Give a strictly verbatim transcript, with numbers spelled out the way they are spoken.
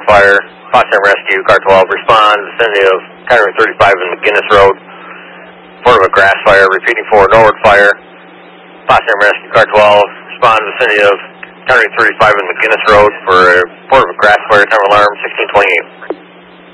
fire. Potsdam Rescue, Car twelve, respond, vicinity of County Road thirty-five and McGinnis Road. Report of a grass fire, repeating for Norwood Fire. Potsdam Rescue, Car twelve, respond, vicinity of County Road thirty-five and McGinnis Road for a report of a grass fire, time alarm sixteen twenty-eight.